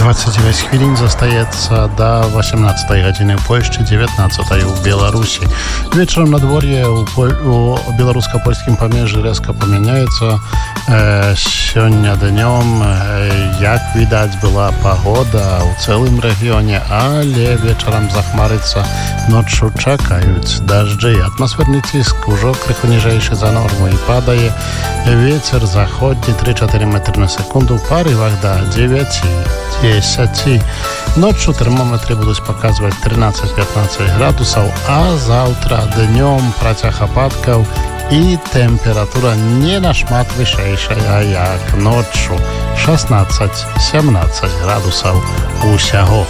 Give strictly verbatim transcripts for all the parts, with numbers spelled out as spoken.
двадцать девять хвилин застаецца до восемнадцатой гадзіны ў Польшчы, девятнадцатой ў Беларусі. Вечером надвор'е у, Поль... у беларуска-польскім памежжы рэзка памяняецца. Э, сёння днём, э, як відаць, была пагода ў цэлым рэгіёне, але вечарам захмарыцца, ноччу чакаюць дажджы. Атмасферны ціск ужо крыху ніжэйшы за норму і падае. Вецер заходні три-чатыры метры на секунду, ў парывах да дзевяці-дзесяці. Ноччу тэрмометры будуць паказваць тринадцать-пятнадцать градусаў, а заўтра днём працяг ападкаў і тэмпература не нашмат вышэйшая, як ноччу шестнадцать-семнадцать градусаў усяго.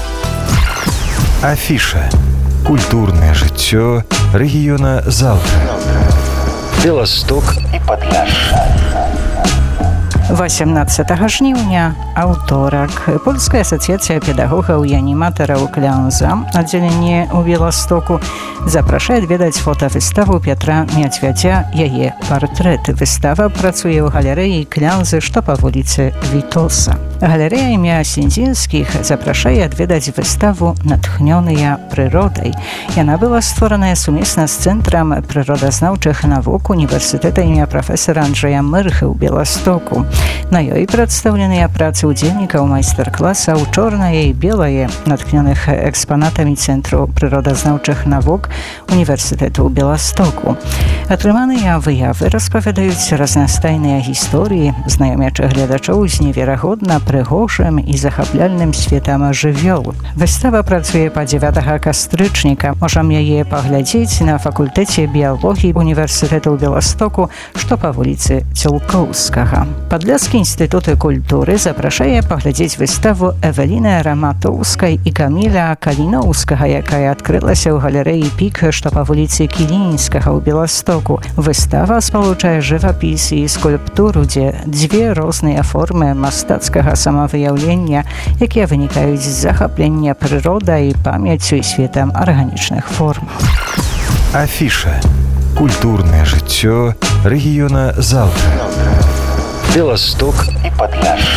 Афіша. Культурнае жыццё рэгіёна заўтра. Беласток і Падляшша. восемнадцатага жніўня, аўторак. Польская асацыяцыя педагогаў і аніматараў «Клянза», аддзяленне ў Беластоку, запрашае адведаць фотавыставу Пятра Мядзвядзя «Яе партрэт». Выстава працуе ў галерэі «Клянзы», што па вуліцы Вітоса. Галерэя імя Сіндзінскіх запрашае адведаць выставу «Натхнёныя прыродай». Яна была створаная сумесна з Цэнтрам прыродазнаўчых навук універсітэта імя прафесара Анджэя Мырхы ў Беластоку. На ёй прадстаўленыя працы ўдзельнікаў майстар-класаў «Чорнае і белае», натхнёных экспанатамі Цэнтру прыродазнаўчых навук універсітэту ў Беластоку. Атрыманыя выявы распавядаюць разнастайныя гісторыі, знаёмячы гледачоў з неверагодна прыгожым і захапляльным светам жывёл. Выстава працуе па дзевятага кастрычніка. Можам яе паглядзець на факультэце біялогіі універсітэту ў Беластоку, што па вуліцы Цілкоўскага. Падляскі інстытут культуры запрашае паглядзець выставу Эвеліны Раматоўскай і Каміля Каліноўскага, якая адкрылася ў галерэі «Пік», што па вуліцы Кілінскага ў Беластоку. Выстава спалучае жывапіс і скульптуру, дзе дзве розныя формы мастацкага самавыяўлення, якія вынікаюць з захаплення прыродай і памяццю і светам арганічных форм. Афіша. Культурнае жыццё рэгіёна заўтра. Беласток і Падляшша.